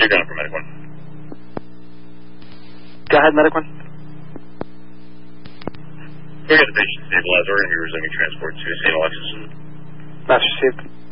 down for Medic 1. Go ahead, Medic 1. We got the patient stabilized. We're going to be resuming transport to St. Alexis. That's received.